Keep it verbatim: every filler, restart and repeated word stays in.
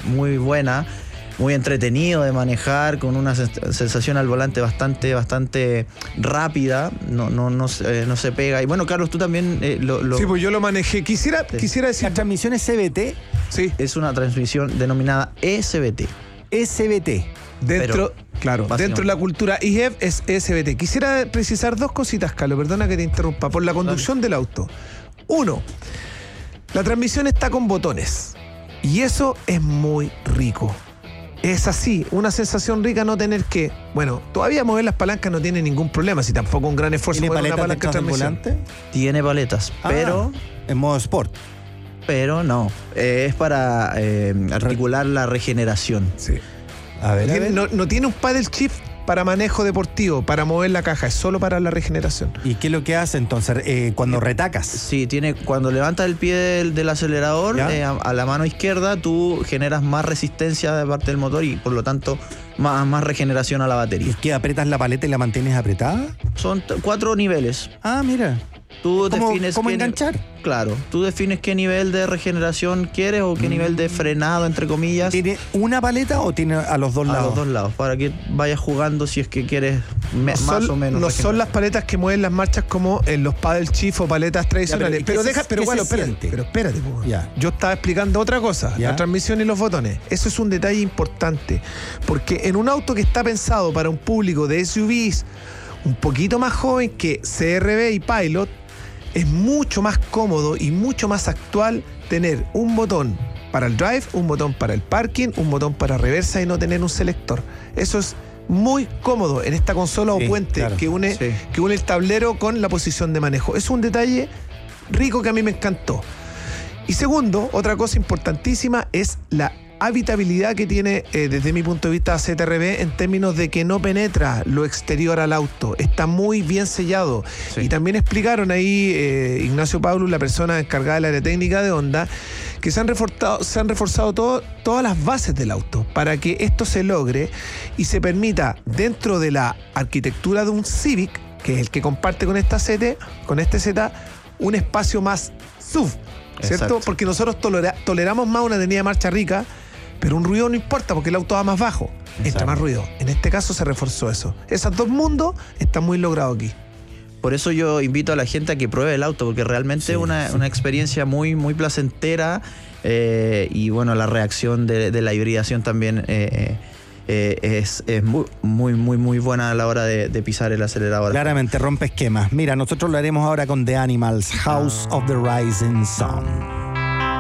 muy buena, muy entretenido de manejar, con una sensación al volante bastante, bastante rápida, no, no, no, eh, no se pega. Y bueno, Carlos, tú también eh, lo, lo... Sí, pues yo lo manejé. Quisiera, sí. quisiera decir... ¿La transmisión es C V T? Sí. Es una transmisión denominada E S B T. E S B T. Dentro, Pero, claro, dentro de la cultura I G E F es E S B T. Quisiera precisar dos cositas, Carlos, perdona que te interrumpa, por la conducción del auto. Uno, la transmisión está con botones y eso es muy rico. Es así, una sensación rica no tener que... Bueno, todavía mover las palancas no tiene ningún problema, si tampoco un gran esfuerzo ¿Tiene mover paletas una palanca de transmisión. volante? Tiene paletas, Ah, pero... en modo sport. Pero no, eh, es para eh, articular la regeneración. Sí. A ver, a ver. No, no tiene un paddle shift para manejo deportivo, para mover la caja, es solo para la regeneración. ¿Y qué es lo que hace entonces eh, cuando retacas? Sí, tiene, cuando levantas el pie del, del acelerador eh, a, a la mano izquierda, tú generas más resistencia de parte del motor y por lo tanto más, más regeneración a la batería. ¿Y es que apretas la paleta y la mantienes apretada? Son t- cuatro niveles. Ah, mira. Tú ¿Cómo, defines cómo qué enganchar? Ni- claro, tú defines qué nivel de regeneración quieres o qué mm. nivel de frenado, entre comillas. ¿Tiene una paleta o tiene a los dos a lados? A los dos lados, para que vayas jugando si es que quieres me, no más son, o menos. No son las paletas que mueven las marchas como en los paddle shift o paletas tradicionales. Ya, pero, pero deja, se, pero bueno, se espérate, pero espérate, po. Ya. Yo estaba explicando otra cosa, ya. la transmisión y los botones. Eso es un detalle importante, porque en un auto que está pensado para un público de S U Vs un poquito más joven que C R V y Pilot, es mucho más cómodo y mucho más actual tener un botón para el drive, un botón para el parking, un botón para reversa y no tener un selector. Eso es muy cómodo en esta consola sí, o puente claro. que, une, sí. que une el tablero con la posición de manejo. Es un detalle rico que a mí me encantó. Y segundo, otra cosa importantísima es la habitabilidad que tiene eh, desde mi punto de vista C T R V en términos de que no penetra lo exterior al auto, está muy bien sellado. Sí. Y también explicaron ahí eh, Ignacio Paulus, la persona encargada del área técnica de Honda, que se han reforzado, se han reforzado todo, todas las bases del auto para que esto se logre y se permita dentro de la arquitectura de un Civic, que es el que comparte con esta C T, con este Z, un espacio más S U V, ¿cierto? Exacto. Porque nosotros tolera, toleramos más una tenida de marcha rica, pero un ruido no importa porque el auto va más bajo. Exacto. Entra más ruido. En este caso se reforzó eso. Esos dos mundos están muy logrados aquí. Por eso yo invito a la gente a que pruebe el auto, porque realmente es sí, una, sí. una experiencia muy, muy placentera eh, y bueno, la reacción de, de la hibridación también eh, eh, es, es muy, muy, muy, muy buena a la hora de, de pisar el acelerador. Claramente rompe esquemas. Mira, nosotros lo haremos ahora con The Animals, House of the Rising Sun.